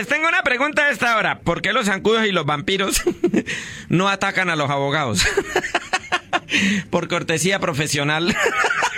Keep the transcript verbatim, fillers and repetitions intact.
les tengo una pregunta a esta hora. ¿Por qué los zancudos y los vampiros no atacan a los abogados? Por cortesía profesional.